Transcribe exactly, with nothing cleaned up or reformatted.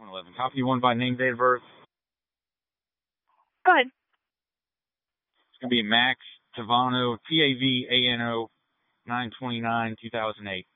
one eleven. Copy one by name, date of birth. Go ahead. It's going to be Max Tavano, T A V A N O, nine twenty-nine, two thousand eight.